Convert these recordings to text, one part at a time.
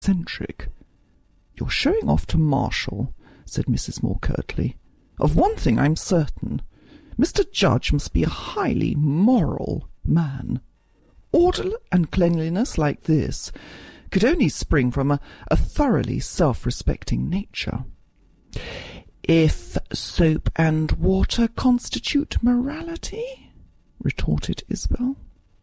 eccentric. "You're showing off to Marshall," said Mrs. Moore curtly. "Of one thing I'm certain. Mr. Judge must be a highly moral man. Order and cleanliness like this could only spring from a thoroughly self-respecting nature." "If soap and water constitute morality?" retorted Isabel.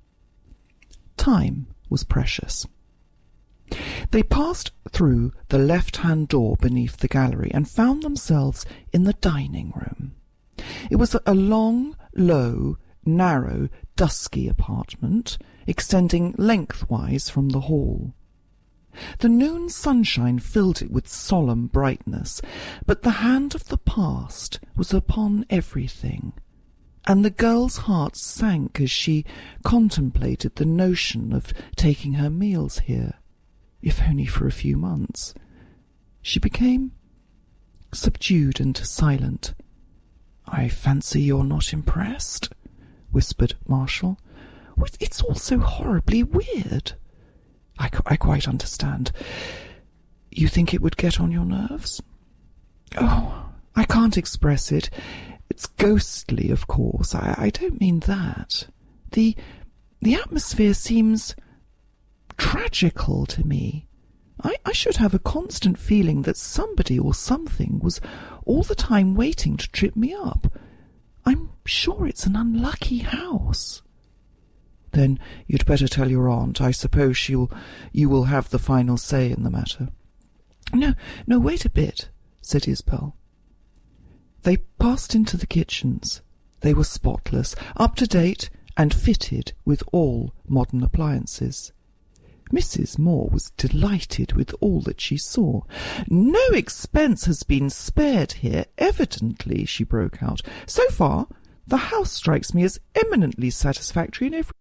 Time was precious. They passed through the left-hand door beneath the gallery and found themselves in the dining-room. It was a long, low, narrow, dusky apartment, extending lengthwise from the hall. The noon sunshine filled it with solemn brightness, but the hand of the past was upon everything, and the girl's heart sank as she contemplated the notion of taking her meals here, if only for a few months. She became subdued and silent. "I fancy you're not impressed," whispered Marshall. "It's all so horribly weird." I quite understand. You think it would get on your nerves?" "Oh, I can't express it. It's ghostly, of course. I don't mean that. The atmosphere seems tragical to me. I should have a constant feeling that somebody or something was all the time waiting to trip me up. I'm sure it's an unlucky house." "Then you'd better tell your aunt. I suppose you will have the final say in the matter." No, wait a bit," said Isabel. They passed into the kitchens. They were spotless, up-to-date, and fitted with all modern appliances. Mrs. Moore was delighted with all that she saw. "No expense has been spared here, evidently," she broke out. "So far, the house strikes me as eminently satisfactory in every